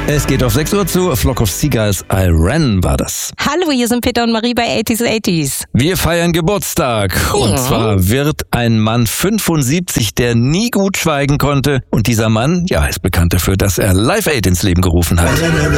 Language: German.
Es geht auf 6 Uhr zu. A Flock of Seagulls, I Ran war das. Hallo, hier sind Peter und Marie bei 80s 80s. Wir feiern Geburtstag. Und zwar wird ein Mann 75, der nie gut schweigen konnte. Und dieser Mann, ist bekannt dafür, dass er Live Aid ins Leben gerufen hat.